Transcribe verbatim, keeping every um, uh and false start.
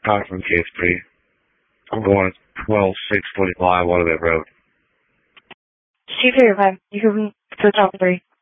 Hi from Case three. I'm going twelve six forty-five Waterloo Road. Chief thirty-five, you can to the top three.